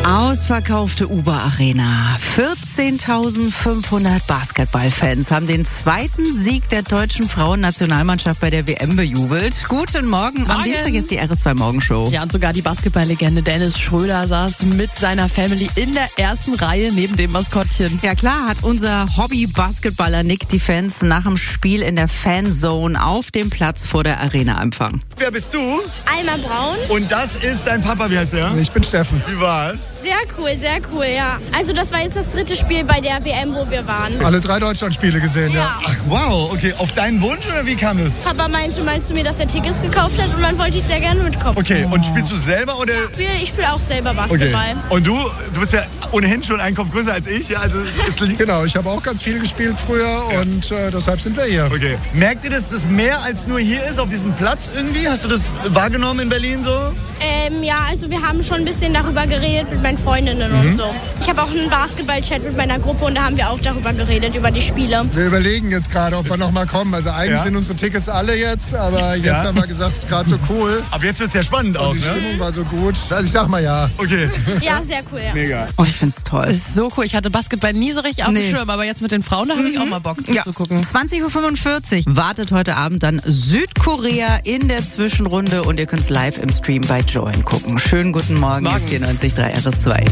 Ausverkaufte Uber-Arena. 14.500 Basketballfans haben den zweiten Sieg der deutschen Frauennationalmannschaft bei der WM bejubelt. Guten Morgen. Am Dienstag ist die RS2 Morgenshow. Ja, und sogar die Basketballlegende Dennis Schröder saß mit seiner Family in der ersten Reihe neben dem Maskottchen. Ja klar, hat unser Hobby-Basketballer Nick die Fans nach dem Spiel in der Fanzone auf dem Platz vor der Arena empfangen. Wer bist du? Alma Braun. Und das ist dein Papa, wie heißt der? Ich bin Steffen. Wie war's? Sehr cool, ja. Also das war jetzt das dritte Spiel bei der WM, wo wir waren. Alle 3 Deutschlandspiele gesehen, ja. Ach wow, okay. Auf deinen Wunsch oder wie kam es? Papa meinte mal zu mir, dass er Tickets gekauft hat und dann wollte ich sehr gerne mitkommen. Okay, und spielst du selber oder? Ich spiele auch selber Okay. Basketball. Und du bist ja ohnehin schon einen Kopf größer als ich, ja? Also es liegt. Genau, ich habe auch ganz viel gespielt früher und deshalb sind wir hier. Okay. Merkt ihr, dass das mehr als nur hier ist, auf diesem Platz irgendwie? Hast du das wahrgenommen in Berlin so? Ja, also wir haben schon ein bisschen darüber geredet mit meinen Freundinnen und so. Ich habe auch einen Basketball-Chat mit meiner Gruppe und da haben wir auch darüber geredet, über die Spiele. Wir überlegen jetzt gerade, ob wir noch mal kommen. Also eigentlich sind unsere Tickets alle jetzt, aber jetzt haben wir gesagt, es ist gerade so cool. Aber jetzt wird's ja spannend auch, Die ne? Stimmung war so gut. Also ich sag mal ja. Okay. Ja, sehr cool, ja. Mega. Oh, ich find's toll. Das ist so cool. Ich hatte Basketball nie so richtig auf dem Nee. Schirm, aber jetzt mit den Frauen, da habe ich auch mal Bock zuzugucken. 20.45 Uhr wartet heute Abend dann Südkorea in der Zwischenrunde und ihr könnt's live im Stream bei Join gucken. Schönen guten Morgen, hier ist 94.3 RS2.